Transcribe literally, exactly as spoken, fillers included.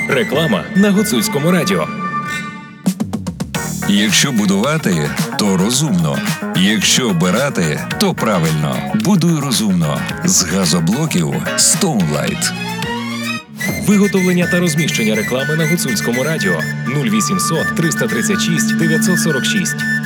Реклама на Гуцульському радіо. Якщо будувати, то розумно. Якщо обирати, то правильно. Будуй розумно. З газоблоків Stoneline. Виготовлення та розміщення реклами на Гуцульському радіо нуль вісімсот триста тридцять шість дев'ятсот сорок шість.